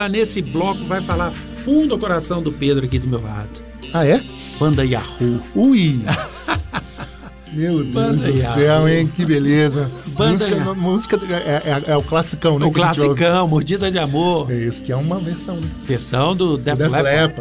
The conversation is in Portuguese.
Nesse bloco vai falar fundo ao coração do Pedro aqui do meu lado. Ah, é? Banda Yahoo. Ui! Meu Deus Banda do Yahoo. céu, hein? Que beleza. Banda Música é o classicão, né? O que a gente ouve. classicão, Mordida de Amor. É isso, que é uma versão. Versão do Def Def Leppard. Leppard.